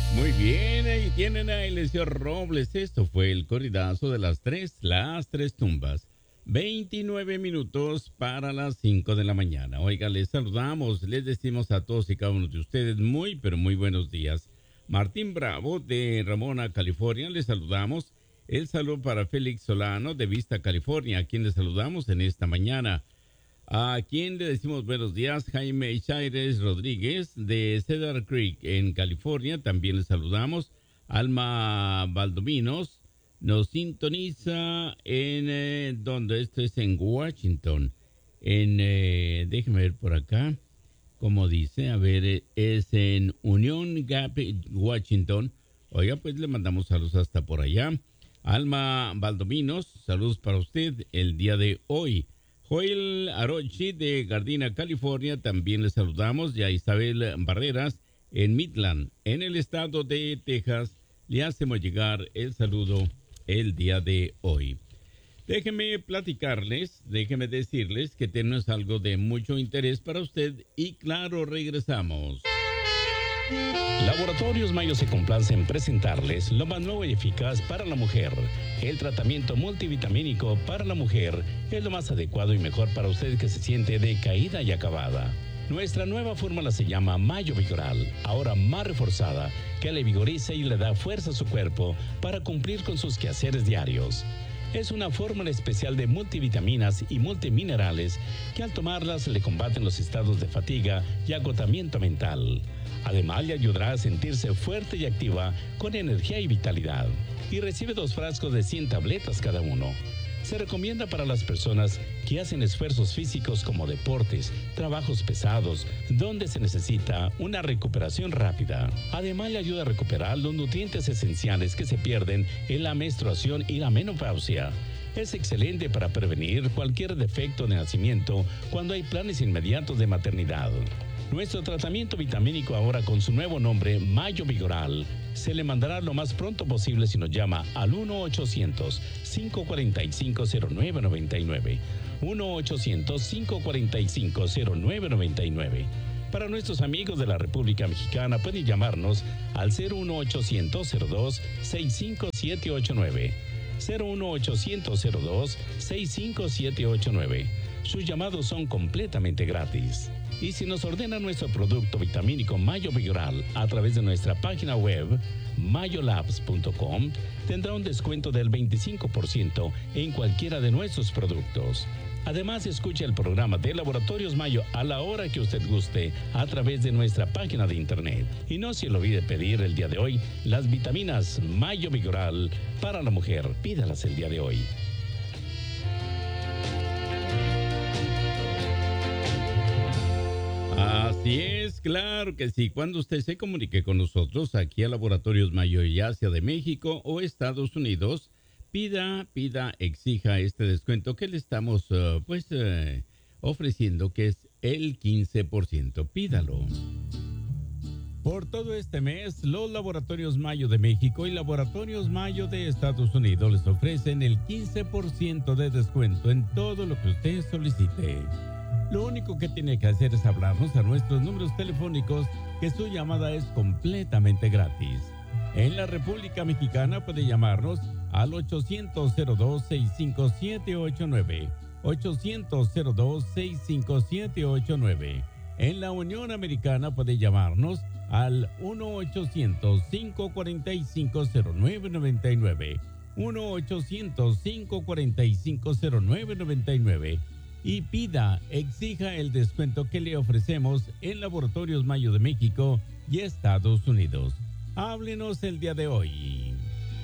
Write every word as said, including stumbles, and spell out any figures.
Muy bien, ahí tienen a Eliseo Robles. Esto fue el corridazo de las tres, las tres tumbas. veintinueve minutos para las cinco de la mañana. Oiga, les saludamos, les decimos a todos y cada uno de ustedes muy, pero muy buenos días. Martín Bravo de Ramona, California, les saludamos. El saludo para Félix Solano de Vista, California, a quien les saludamos en esta mañana. A quien le decimos buenos días, Jaime Chaires Rodríguez de Cedar Creek en California, también le saludamos. Alma Valdominos nos sintoniza en eh, donde esto es en Washington, en eh, déjeme ver por acá, como dice, a ver, eh, es en Union Gap, Washington. Oiga, pues le mandamos saludos hasta por allá. Alma Valdominos, saludos para usted el día de hoy. Joel Arochi de Gardena, California, también le saludamos. Y a Isabel Barreras en Midland, en el estado de Texas, le hacemos llegar el saludo el día de hoy. Déjenme platicarles, déjenme decirles que tenemos algo de mucho interés para usted y claro, regresamos. Laboratorios Mayo se complace en presentarles lo más nuevo y eficaz para la mujer. El tratamiento multivitamínico para la mujer es lo más adecuado y mejor para usted que se siente decaída y acabada. Nuestra nueva fórmula se llama Mayo Vigoral, ahora más reforzada, que le vigoriza y le da fuerza a su cuerpo para cumplir con sus quehaceres diarios. Es una fórmula especial de multivitaminas y multiminerales que al tomarlas le combaten los estados de fatiga y agotamiento mental. Además, le ayudará a sentirse fuerte y activa con energía y vitalidad. Y recibe dos frascos de cien tabletas cada uno. Se recomienda para las personas que hacen esfuerzos físicos como deportes, trabajos pesados, donde se necesita una recuperación rápida. Además, le ayuda a recuperar los nutrientes esenciales que se pierden en la menstruación y la menopausia. Es excelente para prevenir cualquier defecto de nacimiento cuando hay planes inmediatos de maternidad. Nuestro tratamiento vitamínico ahora con su nuevo nombre, Mayo Vigoral, se le mandará lo más pronto posible si nos llama al uno ochocientos, cinco cuatro cinco, cero nueve nueve nueve. uno ochocientos, cinco cuatro cinco, cero nueve nueve nueve. Para nuestros amigos de la República Mexicana pueden llamarnos al cero uno ochocientos, cero dos, seis cinco siete ocho nueve. cero uno ochocientos, cero dos, seis cinco siete ocho nueve. Sus llamados son completamente gratis. Y si nos ordena nuestro producto vitamínico Mayo Vigoral a través de nuestra página web mayolabs punto com, tendrá un descuento del veinticinco por ciento en cualquiera de nuestros productos. Además, escuche el programa de Laboratorios Mayo a la hora que usted guste a través de nuestra página de internet. Y no se le olvide pedir el día de hoy las vitaminas Mayo Vigoral para la mujer. Pídalas el día de hoy. Así es, claro que sí. Cuando usted se comunique con nosotros aquí a Laboratorios Mayo y Asia de México o Estados Unidos, pida, pida, exija este descuento que le estamos uh, pues uh, ofreciendo, que es el quince por ciento. Pídalo. Por todo este mes, los Laboratorios Mayo de México y Laboratorios Mayo de Estados Unidos les ofrecen el quince por ciento de descuento en todo lo que usted solicite. Lo único que tiene que hacer es hablarnos a nuestros números telefónicos, que su llamada es completamente gratis. En la República Mexicana puede llamarnos al ochocientos, cero dos, seis cinco siete ocho nueve, ochocientos, cero dos, seis cinco siete ocho nueve. En la Unión Americana puede llamarnos al uno ochocientos, cinco cuatro cinco, cero nueve nueve nueve, uno ochocientos, cinco cuatro cinco, cero nueve nueve nueve. Y pida, exija el descuento que le ofrecemos en Laboratorios Mayo de México y Estados Unidos. Háblenos el día de hoy.